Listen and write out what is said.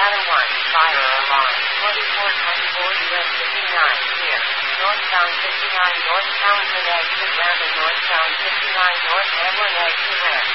Nevada 1, fire alarm, 4424 US 59, clear. Northbound 59 northbound with exit down to northbound 59 north Edward exit west.